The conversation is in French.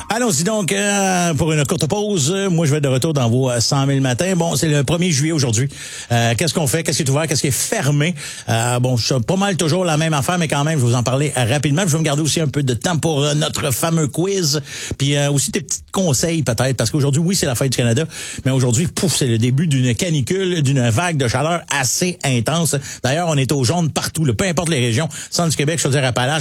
Allons-y donc pour une courte pause. Moi, je vais être de retour dans vos 100 000 matins. Bon, c'est le 1er juillet aujourd'hui. Qu'est-ce qu'on fait? Qu'est-ce qui est ouvert? Qu'est-ce qui est fermé? Bon, je suis pas mal toujours la même affaire, mais quand même, je vais vous en parler rapidement. Je vais me garder aussi un peu de temps pour notre fameux quiz. Puis aussi des petits conseils peut-être, parce qu'aujourd'hui, oui, c'est la fête du Canada, mais aujourd'hui, c'est le début d'une canicule, d'une vague de chaleur assez intense. D'ailleurs, on est au jaune partout, là, peu importe les régions. Centre du Québec, Chaudière-Appalaches,